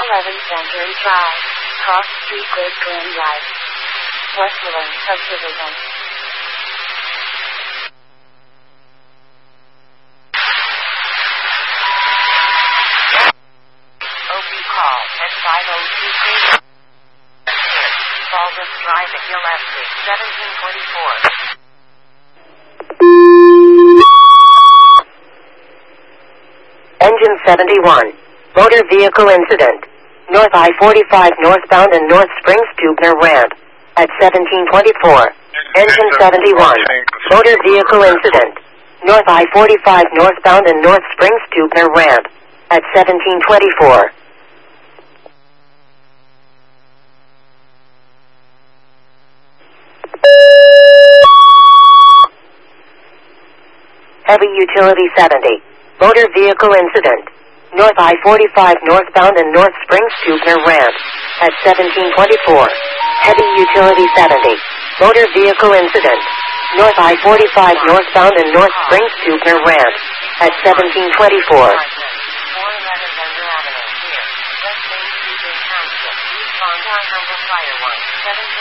11 Center Drive, Cross Street, Great Glen Drive, Westmoreland Subdivision. OP call at 5023. Baldwin Drive at Gillespie, 1724. Engine 71. Motor vehicle incident. North I-45 northbound and North Springs Tubner ramp. At 1724. Engine 71. Motor vehicle incident. North I-45 northbound and North Springs Tubner ramp. At 1724. Heavy utility 70. Motor vehicle incident. North I-45 northbound and North Springs Tubner ramp. At 1724. Heavy utility 70. Motor vehicle incident. North I-45 northbound and North Springs Tubner ramp. At 1724.